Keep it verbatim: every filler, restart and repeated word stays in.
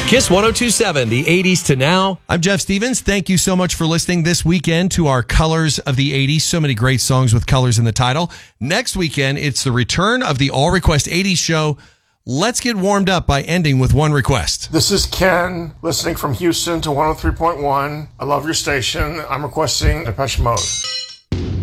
Kiss one oh two point seven, the eighties to now. I'm Jeff Stevens. Thank you so much for listening this weekend to our Colors of the eighties. So many great songs with colors in the title. Next weekend, it's the return of the All Request eighties show. Let's get warmed up by ending with one request. This is Ken, listening from Houston to one oh three point one. I love your station. I'm requesting Depeche Mode.